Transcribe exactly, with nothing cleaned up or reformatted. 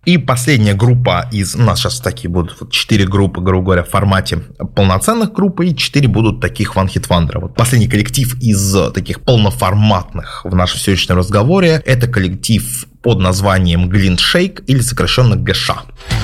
И последняя группа из... У нас сейчас такие будут вот четыре группы, грубо говоря, в формате полноценных групп, и четыре будут таких one-hit-wonder. Вот последний коллектив из таких полноформатных в нашем сегодняшнем разговоре — это коллектив под названием Glint Shake, или сокращенно ГШ.